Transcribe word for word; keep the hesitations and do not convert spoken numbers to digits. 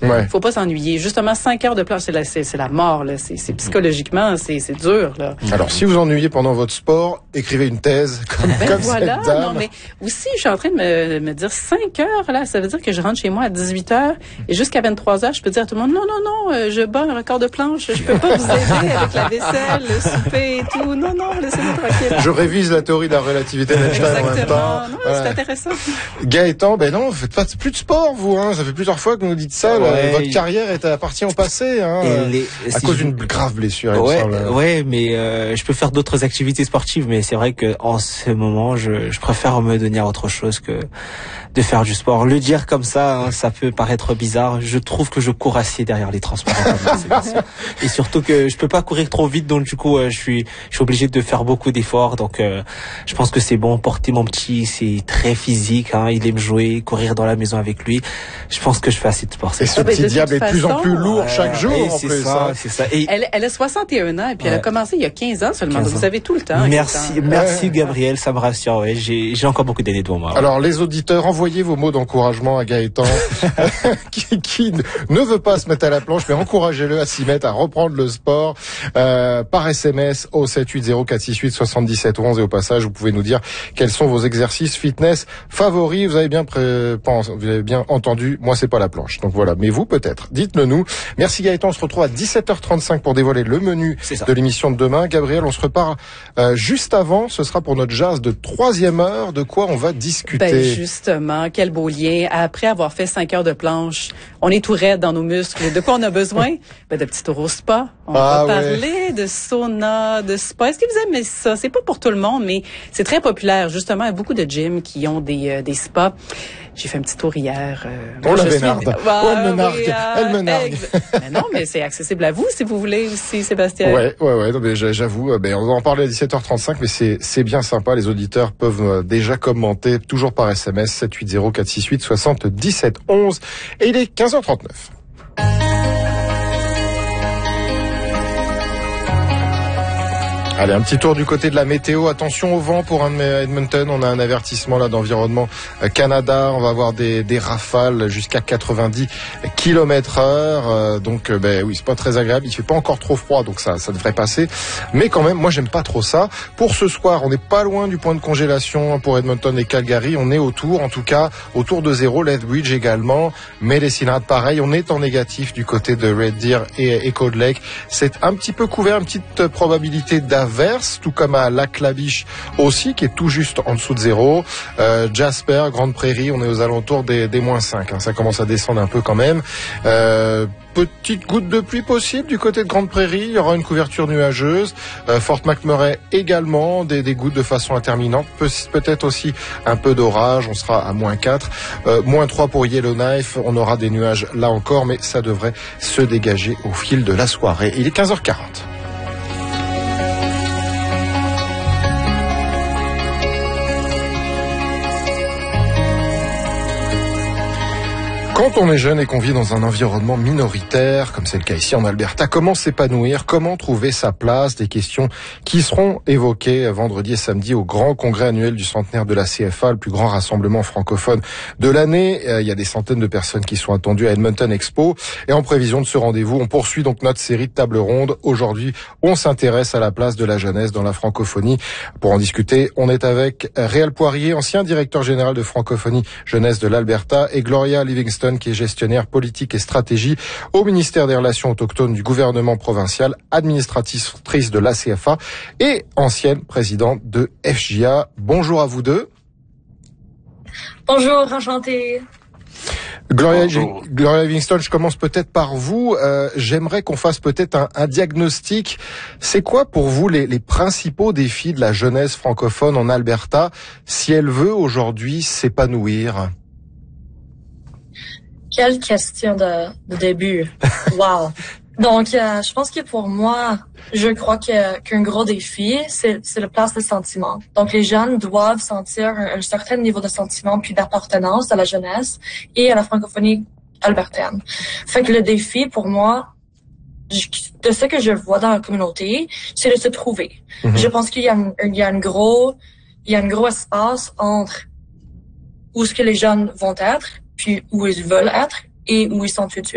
Ouais. Faut pas s'ennuyer. Justement, cinq heures de planche, c'est la, c'est, c'est la mort, là. C'est, c'est psychologiquement, c'est, c'est dur, là. Alors, si vous ennuyez pendant votre sport, écrivez une thèse comme, ben comme voilà, cette dame. Non, mais aussi, je suis en train de me, me dire cinq heures, là. Ça veut dire que je rentre chez moi à dix-huit heures et jusqu'à vingt-trois heures, je peux dire à tout le monde, non, non, non, euh, je bats un record de planche. Je peux pas vous aider avec la vaisselle, le souper et tout. Non, non, laissez-moi tranquille. Je révise la théorie de la relativité d'Einstein en même temps. Non, voilà. C'est intéressant. Gaëtan, ben non, vous faites pas plus de sport, vous, hein. Ça fait plusieurs fois que vous nous dites ça. Ouais. Là, votre carrière est appartient au passé, hein. Les, à si cause je... d'une grave blessure, il ouais, me semble. Ouais, mais euh, je peux faire d'autres activités sportives, mais c'est vrai que en ce moment, je, je préfère me donner à autre chose que de faire du sport. Le dire comme ça, hein, ça peut paraître bizarre. Je trouve que je cours assez derrière les transports en commun. Et surtout que je peux pas courir trop vite, donc du coup, euh, je suis, je suis obligé de faire beaucoup d'efforts. Donc, euh, je pense que c'est bon. Porter mon petit, c'est très physique. Hein, il aime jouer, courir dans la maison avec lui. Je pense que je fais assez de sport. Et ce petit diable est de plus en plus lourd chaque jour. Et en c'est plus, ça, hein. c'est ça. Et elle, elle a soixante et un ans et puis ouais. Elle a commencé il y a quinze ans seulement. quinze ans. Donc vous avez tout le temps. Merci, merci ouais. Gabriel, ça me rassure. Ouais, j'ai, j'ai encore beaucoup d'années devant moi. Ouais. Alors les auditeurs, envoyez vos mots d'encouragement à Gaëtan, qui, qui ne veut pas se mettre à la planche, mais encouragez-le à s'y mettre, à reprendre le sport euh, par S M S au sept huit zéro quatre six huit soixante-dix-sept onze et au passage, vous pouvez nous dire quels sont vos exercices fitness favoris. Vous avez bien pré... vous avez bien entendu. Moi, c'est pas la planche. Donc voilà. Mais vous, peut-être. Dites-le nous. Merci Gaëtan. On se retrouve à dix-sept heures trente-cinq pour dévoiler le menu de l'émission de demain. Gabriel, on se reparle euh, juste avant. Ce sera pour notre jazz de troisième heure. De quoi on va discuter? Ben justement, quel beau lien. Après avoir fait cinq heures de planche, on est tout raide dans nos muscles. De quoi on a besoin? Ben de petits tours au spa. On ah, va ouais. parler de sauna, de spa. Est-ce que vous aimez ça? C'est pas pour tout le monde, mais c'est très populaire. Justement, il y a beaucoup de gyms qui ont des, euh, des spas. J'ai fait un petit tour hier. Euh, on la suis... vénarde. bah, oh, elle me nargue. Oui, euh, elle me nargue. mais non, mais c'est accessible à vous si vous voulez aussi, Sébastien. Ouais, ouais, ouais. Non, mais j'avoue, ben, on va en parler à dix-sept heures trente-cinq, mais c'est, c'est bien sympa. Les auditeurs peuvent déjà commenter, toujours par S M S, sept huit zéro quatre six huit soixante-dix-sept onze. Et il est quinze heures trente-neuf. Allez, un petit tour du côté de la météo. Attention au vent pour Edmonton. On a un avertissement là d'environnement Canada. On va avoir des, des rafales jusqu'à quatre-vingt-dix kilomètres heure. Euh, donc, ben oui, c'est pas très agréable. Il fait pas encore trop froid, donc ça, ça devrait passer. Mais quand même, moi, j'aime pas trop ça. Pour ce soir, on n'est pas loin du point de congélation pour Edmonton et Calgary. On est autour, en tout cas, autour de zéro. Lethbridge également. Medicine Hat, pareil. On est en négatif du côté de Red Deer et, et Cold Lake. C'est un petit peu couvert, une petite probabilité d'averse. Tout comme à Lac-La-Biche aussi, qui est tout juste en dessous de zéro. Euh, Jasper, Grande Prairie, on est aux alentours des, des moins cinq. Hein. Ça commence à descendre un peu quand même. Euh, petite goutte de pluie possible du côté de Grande Prairie. Il y aura une couverture nuageuse. Euh, Fort McMurray également, des, des gouttes de façon intermittente. Pe- peut-être aussi un peu d'orage. On sera à moins quatre. Euh, moins trois pour Yellowknife. On aura des nuages là encore, mais ça devrait se dégager au fil de la soirée. Il est quinze heures quarante. Quand on est jeune et qu'on vit dans un environnement minoritaire, comme c'est le cas ici en Alberta, comment s'épanouir, comment trouver sa place? Des questions qui seront évoquées vendredi et samedi au grand congrès annuel du centenaire de la C F A, le plus grand rassemblement francophone de l'année. Il y a des centaines de personnes qui sont attendues à Edmonton Expo. Et en prévision de ce rendez-vous, on poursuit donc notre série de tables rondes. Aujourd'hui, on s'intéresse à la place de la jeunesse dans la francophonie. Pour en discuter, on est avec Réal Poirier, ancien directeur général de francophonie jeunesse de l'Alberta, et Gloria Livingston, qui est gestionnaire politique et stratégie au ministère des Relations autochtones du gouvernement provincial, administratrice de l'A C F A et ancienne présidente de F J A. Bonjour à vous deux. Bonjour, enchantée. Gloria, Gloria Livingston, je commence peut-être par vous. Euh, j'aimerais qu'on fasse peut-être un, un diagnostic. C'est quoi pour vous les, les principaux défis de la jeunesse francophone en Alberta si elle veut aujourd'hui s'épanouir? Quelle question de, de début. Wow. Donc, euh, je pense que pour moi, je crois que qu'un gros défi, c'est, c'est la place de sentiment. Donc, les jeunes doivent sentir un, un certain niveau de sentiment puis d'appartenance à la jeunesse et à la francophonie albertaine. Fait que le défi, pour moi, de ce que je vois dans la communauté, c'est de se trouver. Mm-hmm. Je pense qu'il y a un, il y a un gros, il y a un gros espace entre où ce que les jeunes vont être, puis où ils veulent être et où ils sont tout de suite.